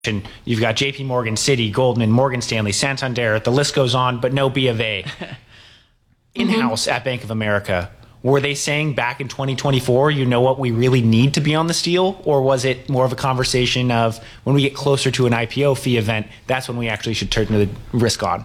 You've got JP Morgan, Citi, Goldman, Morgan Stanley, Santander, the list goes on, but no B of A. In-house at Bank of America, were they saying back in 2024, you know what, we really need to be on this deal? Or was it more of a conversation of when we get closer to an IPO fee event, that's when we actually should turn the risk on?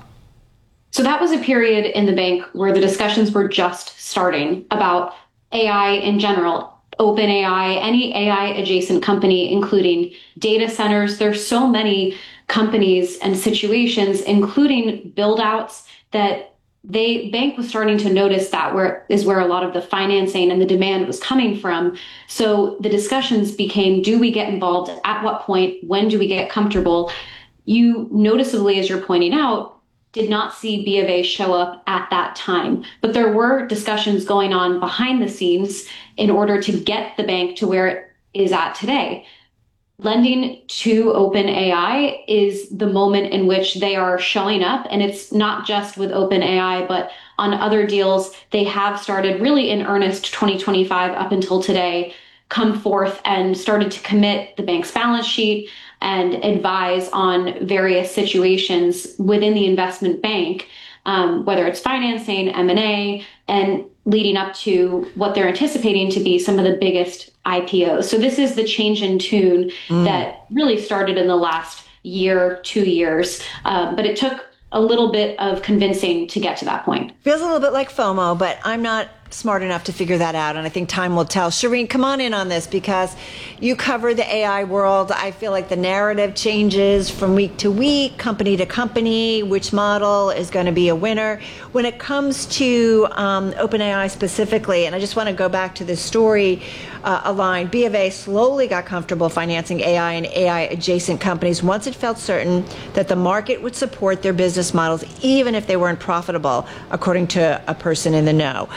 So that was a period in the bank where the discussions were just starting about AI in general, OpenAI, any AI adjacent company, including data centers. There's so many companies and situations, including build outs, that bank was starting to notice that where a lot of the financing and the demand was coming from. So the discussions became, do we get involved? At what point? When do we get comfortable? You noticeably, as you're pointing out, did not see B of A show up at that time. But there were discussions going on behind the scenes in order to get the bank to where it is at today. Lending to OpenAI is the moment in which they are showing up. And it's not just with OpenAI, but on other deals, they have started really in earnest 2025 up until today, come forth and started to commit the bank's balance sheet and advise on various situations within the investment bank, whether it's financing, M&A, and leading up to what they're anticipating to be some of the biggest IPOs. So this is the change in tune that really started in the last year, 2 years, but it took a little bit of convincing to get to that point. Feels a little bit like FOMO, but I'm not smart enough to figure that out, and I think time will tell. Shireen, come on in on this because you cover the AI world. I feel like the narrative changes from week to week, company to company, which model is going to be a winner. When it comes to OpenAI specifically, and I just want to go back to this story line, B of A slowly got comfortable financing AI and AI adjacent companies once it felt certain that the market would support their business models, even if they weren't profitable, according to a person in the know.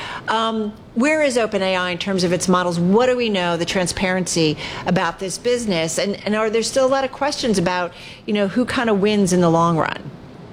Where is OpenAI in terms of its models? What do we know, the transparency about this business? And are there still a lot of questions about, who kind of wins in the long run?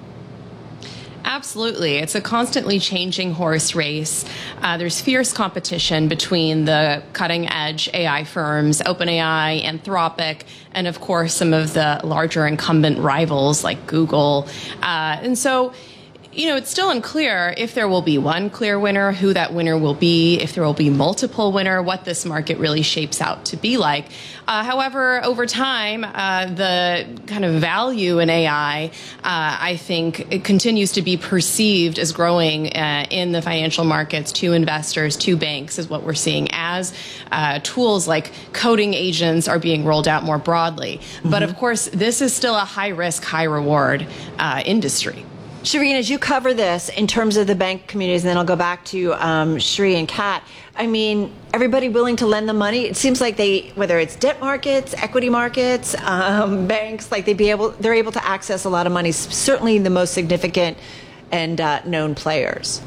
Absolutely. It's a constantly changing horse race. There's fierce competition between the cutting edge AI firms, OpenAI, Anthropic, and of course, some of the larger incumbent rivals like Google. And so, it's still unclear if there will be one clear winner, who that winner will be, if there will be multiple winner, what this market really shapes out to be like. However, over time, the kind of value in AI, I think, it continues to be perceived as growing in the financial markets to investors, to banks, is what we're seeing as tools like coding agents are being rolled out more broadly. But of course, this is still a high risk, high reward industry. Shireen, as you cover this in terms of the bank communities, and then I'll go back to Shri and Kat. I mean, everybody willing to lend them money. It seems like whether it's debt markets, equity markets, banks, like they're able to access a lot of money. Certainly, the most significant and known players.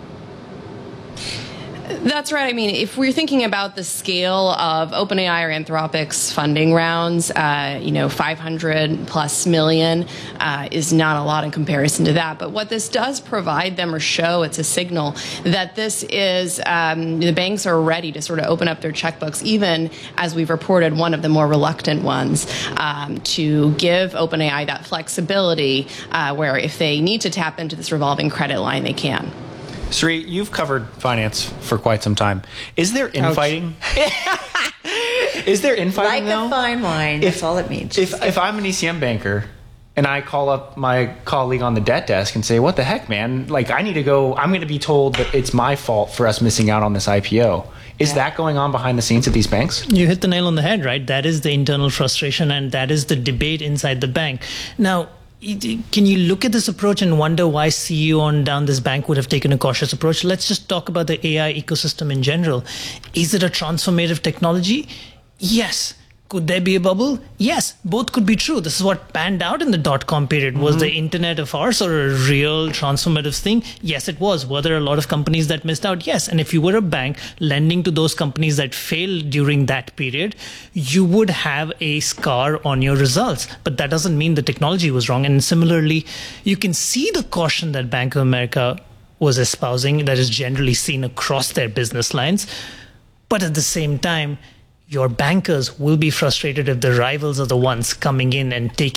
That's right. I mean, if we're thinking about the scale of OpenAI or Anthropic's funding rounds, 500 plus million is not a lot in comparison to that. But what this does provide them or show, it's a signal that this is, the banks are ready to sort of open up their checkbooks, even as we've reported, one of the more reluctant ones, to give OpenAI that flexibility where if they need to tap into this revolving credit line, they can. Sri, you've covered finance for quite some time. Is there infighting? Is there infighting, like a fine wine, that's all it means. If I'm an ECM banker and I call up my colleague on the debt desk and say, what the heck, man? Like, I'm going to be told that it's my fault for us missing out on this IPO. Is that going on behind the scenes at these banks? You hit the nail on the head, right? That is the internal frustration, and that is the debate inside the bank. Now, can you look at this approach and wonder why CEO on down this bank would have taken a cautious approach? Let's just talk about the AI ecosystem in general. Is it a transformative technology? Yes. Could there be a bubble? Yes, both could be true. This is what panned out in the dot-com period. Was the internet a farce or a real transformative thing? Yes, it was. Were there a lot of companies that missed out? Yes. And if you were a bank lending to those companies that failed during that period, you would have a scar on your results. But that doesn't mean the technology was wrong. And similarly, you can see the caution that Bank of America was espousing that is generally seen across their business lines. But at the same time, your bankers will be frustrated if the rivals are the ones coming in and taking